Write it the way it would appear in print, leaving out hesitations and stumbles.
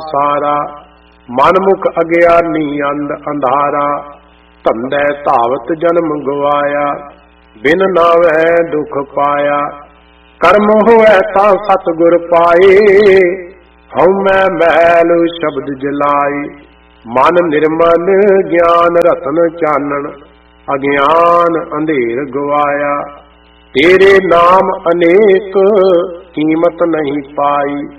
ਸਾਰਾ। ਮਨਮੁਖ ਅਗਿਆਨੀ ਅੰਧਾਰਾ, ਧੰਦੇ ਧਾਵਤ ਜਨਮ ਗਵਾਇਆ। ਬਿਨ ਨਾਵੈ ਦੁਖ ਪਾਇਆ, ਕਰਮ ਹੋਇ ਤਾਂ ਸਤਿਗੁਰ ਪਾਏ। ਹਉਮੈ ਮੈਲ ਸ਼ਬਦ ਜਲਾਈ, ਮਨ ਨਿਰਮਲ ਗਿਆਨ ਰਤਨ ਚਾਨਣ। ਅਗਿਆਨ ਅੰਧੇਰ ਗਵਾਇਆ, ਤੇਰੇ ਨਾਮ ਅਨੇਕ ਕੀਮਤ ਨਹੀਂ ਪਾਈ।